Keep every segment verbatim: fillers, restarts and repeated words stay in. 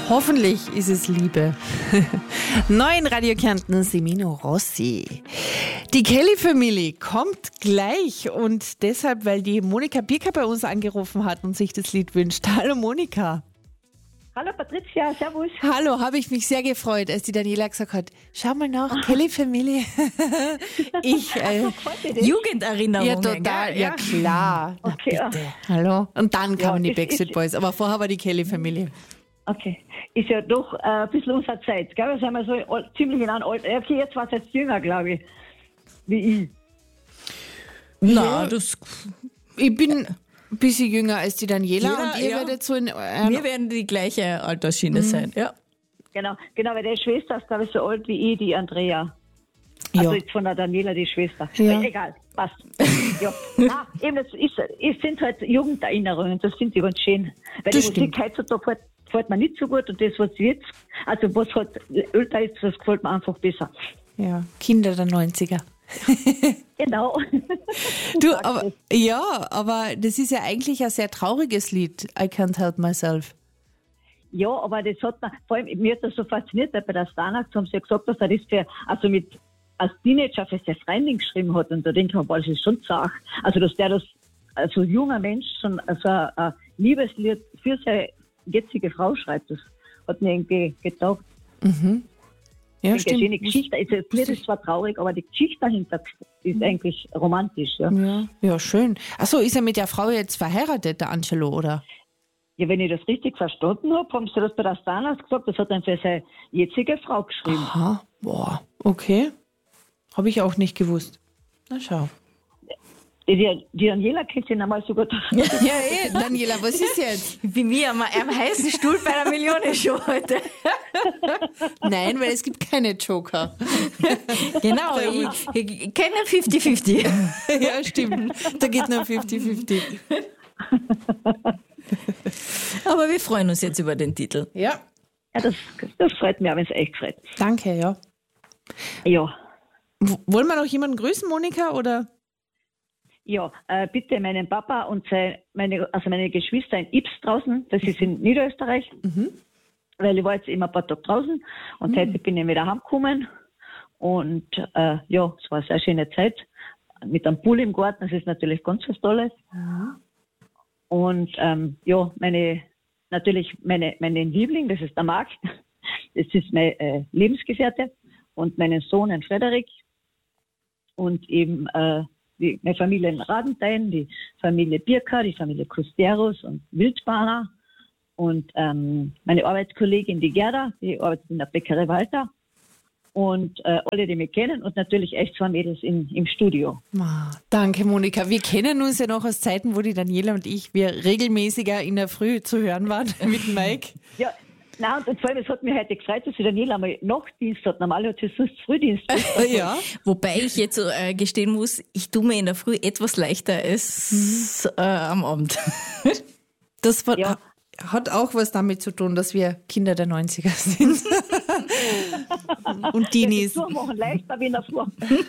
Hoffentlich ist es Liebe. Neuen Radio Kärnten, Semino Rossi. Die Kelly-Familie kommt gleich und deshalb, weil die Monika Birker bei uns angerufen hat und sich das Lied wünscht. Hallo Monika. Hallo Patricia, servus. Hallo, habe ich mich sehr gefreut, als die Daniela gesagt hat, schau mal nach, Kelly-Familie. Ich, äh, Jugenderinnerungen. ja total, ja, ja klar. Okay, Na, bitte. Hallo. Und dann kamen Ja, die ist- Backstreet ist- Boys, aber vorher war die Kelly-Familie. Okay. Ist ja doch äh, ein bisschen unserer Zeit, gell? Wir sind wir so alt, ziemlich in einem Alter. Okay, jetzt war es jetzt jünger, glaube ich, wie ich. Na, das, Ich bin ein bisschen jünger als die Daniela Ja, und ihr ja. werdet so in euren... wir werden die gleiche Altersschiene sein. Ja. Genau, genau, weil die Schwester ist, glaube ich, so alt wie ich, die Andrea. Also Ja. jetzt von der Daniela, die Schwester. Ja. Äh, egal, passt. Ja. Nein, eben, das ist, es sind halt Jugenderinnerungen, das finde ich ganz schön. Weil Das die stimmt. Musik heutzutage fällt, fällt mir nicht so gut und das, was jetzt, also was halt älter ist, das gefällt mir einfach besser. Ja, Kinder der neunziger. Genau. Du, aber, ja, aber das ist ja eigentlich ein sehr trauriges Lied, I Can't Help Myself. Ja, aber das hat mir, vor allem, mir hat das so fasziniert, weil bei der Starnacht haben sie ja gesagt, dass er das für, also mit, als Teenager für seine Freundin geschrieben hat und da denke ich mir, boah, das ist schon zart. Also, dass der das, als so junger Mensch schon so ein, ein Liebeslied für seine jetzige Frau schreibt, das hat mir irgendwie gedacht. Ja, Ich denke, eine schöne Geschichte. Also, das Lied ist zwar traurig, aber die Geschichte dahinter ist eigentlich romantisch, ja. Ja, ja, schön. Achso, ist er mit der Frau jetzt verheiratet, der Angelo, oder? Ja, wenn ich das richtig verstanden habe, haben sie das bei der Starnacht gesagt, das hat er für seine jetzige Frau geschrieben. Aha, boah, okay. Habe ich auch nicht gewusst. Na schau. Die, die, die Daniela kennt sie einmal so gut. Ja, eh, Daniela, was ist jetzt? Wie mir am, am heißen Stuhl bei einer Millionenshow heute. Nein, weil es gibt keine Joker. Genau, ich, ich kenne fünfzig fünfzig. Ja, stimmt. Da geht nur fünfzig fünfzig. Aber wir freuen uns jetzt über den Titel. Ja, Ja, das, das freut mich, wenn es echt freut. danke, ja. Ja, W- Wollen wir noch jemanden grüßen, Monika, oder? ja äh, bitte meinen Papa und seine, meine, also meine Geschwister in Ibs draußen, das ist in Niederösterreich, weil ich war jetzt immer ein paar Tage draußen und heute bin ich wieder heimgekommen und äh, ja, es war eine sehr schöne Zeit mit einem Pool im Garten, das ist natürlich ganz was Tolles. Und ähm, ja, meine, natürlich meine, meine Liebling, das ist der Marc, das ist mein äh, Lebensgefährte und meinen Sohn, den Frederik und eben äh, die, meine Familie in Radenthein, die Familie Birka, die Familie Kusteros und Wildbahner und ähm, meine Arbeitskollegin, die Gerda, die arbeitet in der Bäckerei Walter und äh, alle, die mich kennen und natürlich echt zwei Mädels in, im Studio. Ah, danke, Monika. Wir kennen uns ja noch aus Zeiten, wo die Daniela und ich wir regelmäßiger in der Früh zu hören waren mit Mike. Ja, nein, und vor allem, es hat mich heute gefreut, dass die Daniela mal Nachtdienst hat. Normal hat sie sonst Frühdienst. Ja. Wobei ich jetzt äh, gestehen muss, ich tue mir in der Früh etwas leichter als äh, am Abend. Das war, Ja. hat auch was damit zu tun, dass wir Kinder der neunziger sind. Und Teenies. Das machen leichter wie in der Früh.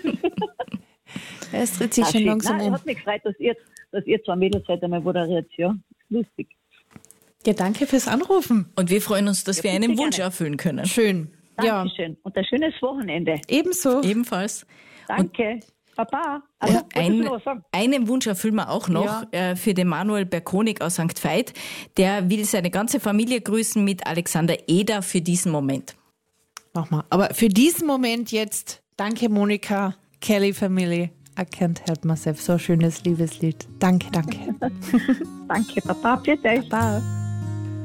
Es dreht sich Ah, schon schön. langsam Nein, um. hat mich gefreut, dass ihr, dass ihr zwei Mädels heute einmal moderiert. Ja, lustig. Ja, danke fürs Anrufen. Und wir freuen uns, dass wir bitte einen Wunsch gerne. erfüllen können. Schön. Ja, Dankeschön. Und ein schönes Wochenende. ebenso. Ebenfalls. Danke. Papa. Also, Und wolltest du ein, noch was sagen? einen Wunsch erfüllen wir auch noch äh, für den Manuel Berkonig aus Sankt Veit. Der will seine ganze Familie grüßen mit Alexander Eder für diesen Moment. Mach mal. Aber für diesen Moment jetzt, danke Monika, Kelly Family, I Can't Help Myself. So ein schönes Liebeslied. Danke, danke. Danke, Papa. Für dich. Bye.